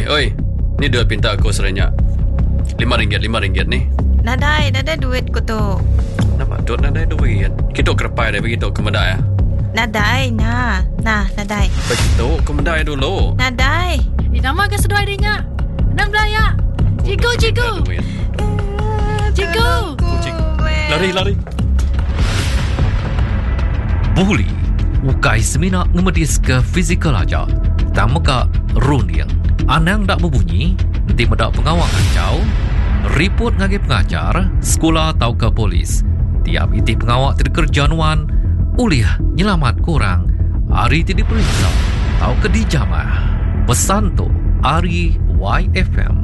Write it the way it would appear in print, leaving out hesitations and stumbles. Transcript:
Oi. Ni duit pinta aku serenyak. RM5 ni. Nadai duit ko tu. Nampak dot nadai duit. Kita kerepai dah begitu ke medai. Nadai, nah, nadai. Begitu ke medai dulu. Nadai. Nama ke seduai dia. Nang belaya. Cigu. Lari. Buli ukai semina ngemedis ke fizikal aja. Tama ka runing. Anang dak berbunyi, nanti medak pengawal kacau, report ngagi pengajar, sekolah atau ke polis. Tiap iti pengawal terkerjanuan, ulih nyelamat korang, hari ti diperiksa, atau ke dijamah. Pesan tu, Ari YFM.